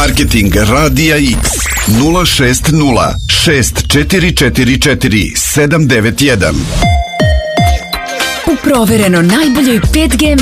Marketing Radija X 060 6444 791. U provereno najboljoj 5G